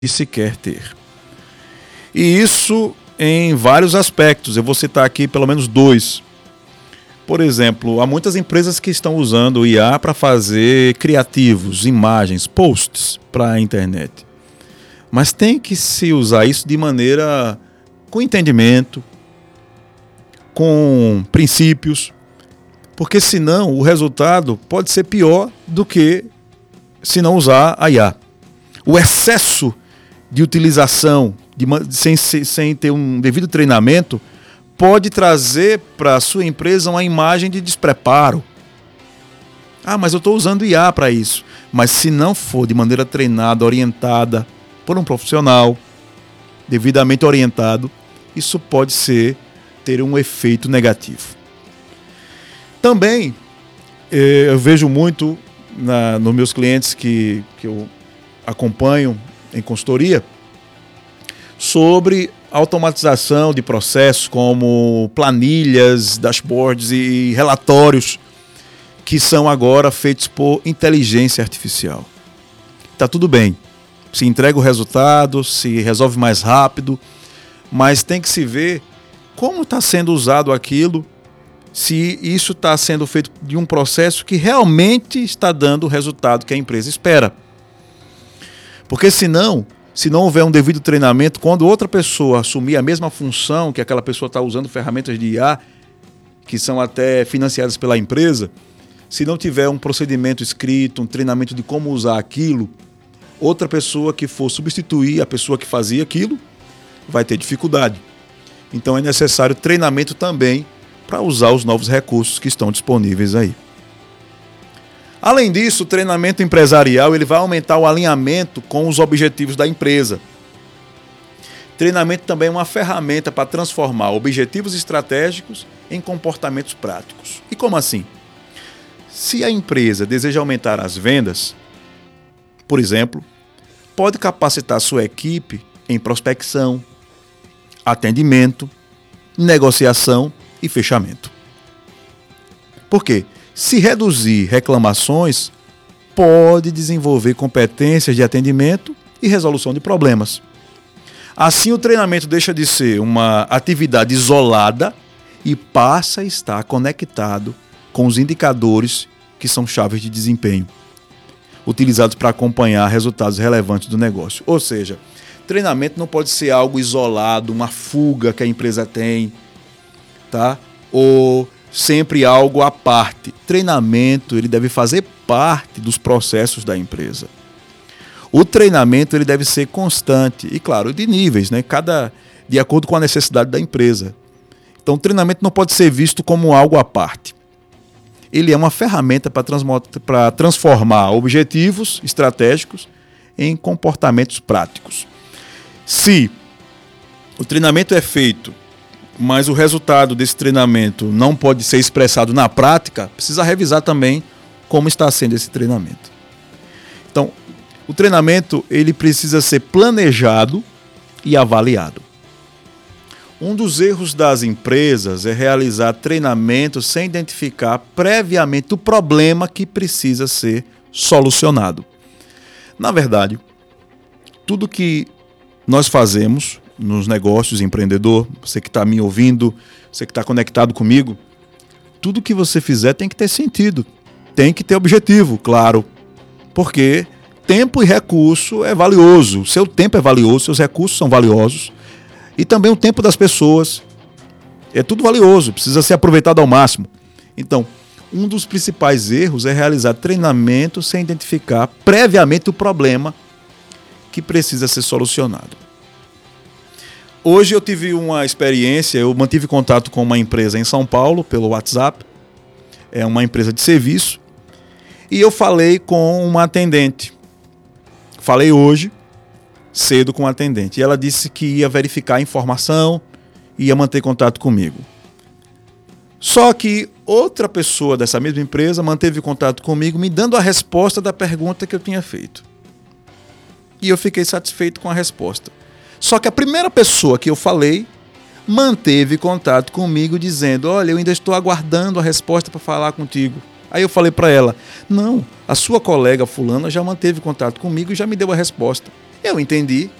que se quer ter. E isso em vários aspectos. Eu vou citar aqui pelo menos dois. Por exemplo, há muitas empresas que estão usando o IA para fazer criativos, imagens, posts para a internet. Mas tem que se usar isso de maneira com entendimento, com princípios, porque senão o resultado pode ser pior do que se não usar a IA. O excesso de utilização sem ter um devido treinamento pode trazer para a sua empresa uma imagem de despreparo. Ah, mas eu estou usando IA para isso. Mas se não for de maneira treinada, orientada por um profissional, devidamente orientado, isso pode ter um efeito negativo. Também eu vejo muito nos meus clientes que eu acompanho em consultoria sobre automatização de processos como planilhas, dashboards e relatórios que são agora feitos por inteligência artificial. Está tudo bem, se entrega o resultado, se resolve mais rápido, mas tem que se ver como está sendo usado aquilo, se isso está sendo feito de um processo que realmente está dando o resultado que a empresa espera. Porque se não houver um devido treinamento, quando outra pessoa assumir a mesma função que aquela pessoa está usando ferramentas de IA, que são até financiadas pela empresa, se não tiver um procedimento escrito, um treinamento de como usar aquilo, outra pessoa que for substituir a pessoa que fazia aquilo vai ter dificuldade. Então é necessário treinamento também para usar os novos recursos que estão disponíveis aí. Além disso, o treinamento empresarial ele vai aumentar o alinhamento com os objetivos da empresa. Treinamento também é uma ferramenta para transformar objetivos estratégicos em comportamentos práticos. E como assim? Se a empresa deseja aumentar as vendas, por exemplo, pode capacitar sua equipe em prospecção, atendimento, negociação e fechamento. Por quê? Se reduzir reclamações, pode desenvolver competências de atendimento e resolução de problemas. Assim, o treinamento deixa de ser uma atividade isolada e passa a estar conectado com os indicadores que são chaves de desempenho, utilizados para acompanhar resultados relevantes do negócio. Ou seja, treinamento não pode ser algo isolado, uma fuga que a empresa tem, tá? Ou sempre algo à parte. Treinamento ele deve fazer parte dos processos da empresa. O treinamento ele deve ser constante e, claro, de níveis, né? De acordo com a necessidade da empresa. Então, o treinamento não pode ser visto como algo à parte. Ele é uma ferramenta para transformar objetivos estratégicos em comportamentos práticos. Se o treinamento é feito, mas o resultado desse treinamento não pode ser expressado na prática, precisa revisar também como está sendo esse treinamento. Então, o treinamento ele precisa ser planejado e avaliado. Um dos erros das empresas é realizar treinamento sem identificar previamente o problema que precisa ser solucionado. Na verdade, tudo que nós fazemos nos negócios, empreendedor, você que está me ouvindo, você que está conectado comigo, tudo que você fizer tem que ter sentido, tem que ter objetivo, claro, porque tempo e recurso é valioso, seu tempo é valioso, seus recursos são valiosos e também o tempo das pessoas é tudo valioso, precisa ser aproveitado ao máximo. Então, um dos principais erros é realizar treinamento sem identificar previamente o problema que precisa ser solucionado. Hoje eu tive uma experiência, eu mantive contato com uma empresa em São Paulo pelo WhatsApp, é uma empresa de serviço, e eu falei com uma atendente. Falei hoje, cedo com a atendente, e ela disse que ia verificar a informação, ia manter contato comigo. Só que outra pessoa dessa mesma empresa manteve contato comigo, me dando a resposta da pergunta que eu tinha feito. E eu fiquei satisfeito com a resposta. Só que a primeira pessoa que eu falei manteve contato comigo dizendo: olha, eu ainda estou aguardando a resposta para falar contigo. Aí eu falei para ela: não, a sua colega fulana já manteve contato comigo e já me deu a resposta. Eu entendi